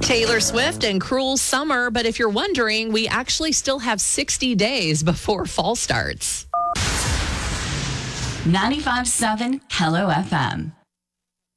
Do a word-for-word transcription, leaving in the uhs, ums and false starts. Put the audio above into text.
Taylor Swift and Cruel Summer. But if you're wondering, we actually still have sixty days before fall starts. ninety-five point seven Hello F M.